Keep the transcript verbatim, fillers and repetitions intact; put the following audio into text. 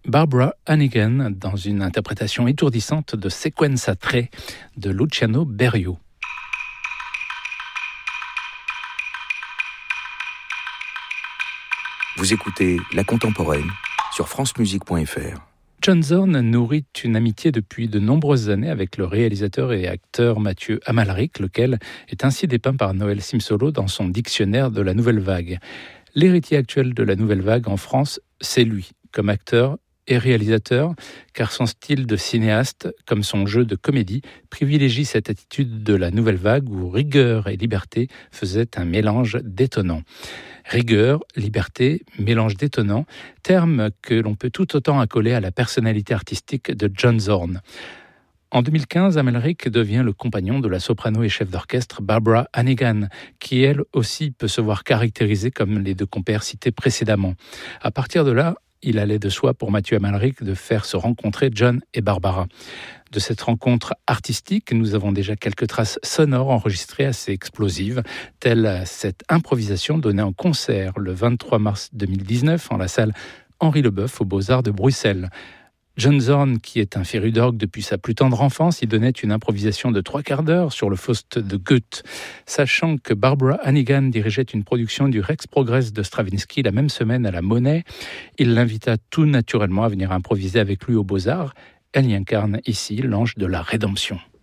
Barbara Hannigan dans une interprétation étourdissante de Sequenza tre de Luciano Berio. Vous écoutez La Contemporaine sur francemusique point f r. John Zorn nourrit une amitié depuis de nombreuses années avec le réalisateur et acteur Mathieu Amalric, lequel est ainsi dépeint par Noël Simsolo dans son dictionnaire de la Nouvelle Vague. L'héritier actuel de la Nouvelle Vague en France, c'est lui, comme acteur et réalisateur, car son style de cinéaste, comme son jeu de comédie, privilégie cette attitude de la Nouvelle Vague où rigueur et liberté faisaient un mélange détonnant. Rigueur, liberté, mélange détonnant, termes que l'on peut tout autant accoler à la personnalité artistique de John Zorn. En deux mille quinze, Amalric devient le compagnon de la soprano et chef d'orchestre Barbara Hannigan, qui elle aussi peut se voir caractérisée comme les deux compères cités précédemment. À partir de là, il allait de soi pour Mathieu Amalric de faire se rencontrer John et Barbara. De cette rencontre artistique, nous avons déjà quelques traces sonores enregistrées assez explosives, telle cette improvisation donnée en concert le vingt-trois mars deux mille dix-neuf en la salle Henri Leboeuf aux Beaux-Arts de Bruxelles. John Zorn, qui est un féru d'orgue depuis sa plus tendre enfance, y donnait une improvisation de trois quarts d'heure sur le Faust de Goethe. Sachant que Barbara Hannigan dirigeait une production du Rex Progress de Stravinsky la même semaine à la Monnaie, il l'invita tout naturellement à venir improviser avec lui aux Beaux-Arts. Elle y incarne ici l'ange de la rédemption.